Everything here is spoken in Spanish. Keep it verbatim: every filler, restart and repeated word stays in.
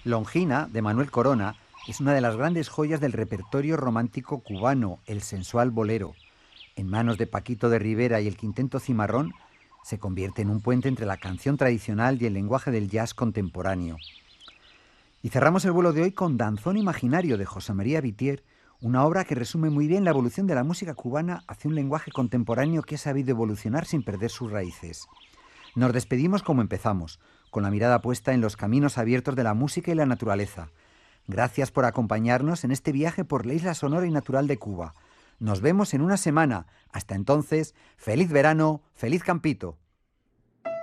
Longina, de Manuel Corona, es una de las grandes joyas del repertorio romántico cubano, el sensual bolero. En manos de Paquito de Rivera y el Quinteto Cimarrón, se convierte en un puente entre la canción tradicional y el lenguaje del jazz contemporáneo. Y cerramos el vuelo de hoy con Danzón Imaginario de José María Vitier, una obra que resume muy bien la evolución de la música cubana hacia un lenguaje contemporáneo que ha sabido evolucionar sin perder sus raíces. Nos despedimos como empezamos, con la mirada puesta en los caminos abiertos de la música y la naturaleza. Gracias por acompañarnos en este viaje por la isla sonora y natural de Cuba. Nos vemos en una semana. Hasta entonces, feliz verano, feliz campito.